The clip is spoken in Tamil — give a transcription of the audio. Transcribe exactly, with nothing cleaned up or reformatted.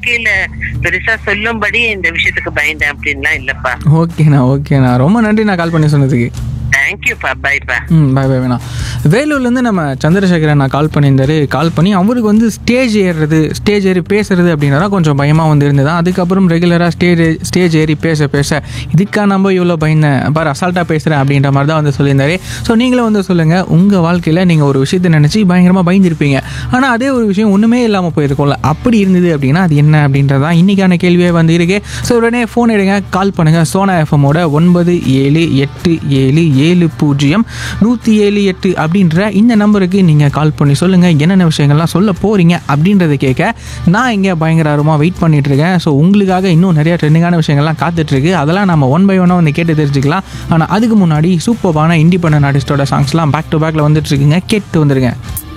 வாழ்க்கையில பெருசா சொல்லும்படி இந்த விஷயத்துக்கு பயந்தேன் அப்படின்லாம் இல்லப்பா. ஓகேண்ணா ஓகேண்ணா ரொம்ப நன்றி நான் கால் பண்ணி சொன்னதுக்கு. தேங்க்யூப்பா. பாய்ப்பா. ம் பாய் பாய் வேணா. வேலூர்லேருந்து நம்ம சந்திரசேகரன் நான் கால் பண்ணியிருந்தாரு. கால் பண்ணி அவருக்கு வந்து ஸ்டேஜ் ஏறுறது ஸ்டேஜ் ஏறி பேசுறது அப்படின்னா கொஞ்சம் பயமாக வந்து இருந்தது. அதுக்கப்புறம் ரெகுலராக ஸ்டேஜ் ஸ்டேஜ் ஏறி பேச பேச இதுக்காக நம்ம இவ்வளோ பயந்தேன் பாரு அசால்ட்டாக பேசுகிறேன் அப்படின்ற மாதிரி தான் வந்து சொல்லியிருந்தாரு. ஸோ நீங்களும் வந்து சொல்லுங்கள் உங்கள் வாழ்க்கையில் நீங்கள் ஒரு விஷயத்தை நினச்சி பயங்கரமாக பயந்துருப்பீங்க, ஆனால் அதே ஒரு விஷயம் ஒன்றுமே இல்லாமல் போயிருக்கும்ல, அப்படி இருந்தது அப்படின்னா அது என்ன அப்படின்றது தான் இன்றைக்கான கேள்வியே வந்து இருக்கு. ஸோ உடனே ஃபோன் எடுங்க, கால் பண்ணுங்கள். சோனா எஃப்எம்மோட ஒன்பது ஏழு எட்டு ஏழு ஏழு பூஜ்ஜியம் நூற்றி ஏழு எட்டு அப்படின்ற இந்த நம்பருக்கு நீங்கள் கால் பண்ணி சொல்லுங்கள் என்னென்ன விஷயங்கள்லாம் சொல்ல போகிறீங்க அப்படின்றத கேட்க நான் இங்கே பயங்கரமாக வெயிட் பண்ணிட்டு இருக்கேன். ஸோ உங்களுக்காக இன்னும் நிறைய ட்ரெண்டிங்கான விஷயங்கள்லாம் காத்துட்ருக்கு. அதெல்லாம் நம்ம ஒன் பை ஒன்னாக வந்து கேட்டு தெரிஞ்சுக்கலாம். ஆனால் அதுக்கு முன்னாடி சூப்பரான இண்டிபெண்டன்ட் ஆர்டிஸ்டோட சாங்ஸ்லாம் பேக் டு பேக்கில் வந்துட்டு இருக்குங்க, கேட்டு வந்துருங்க.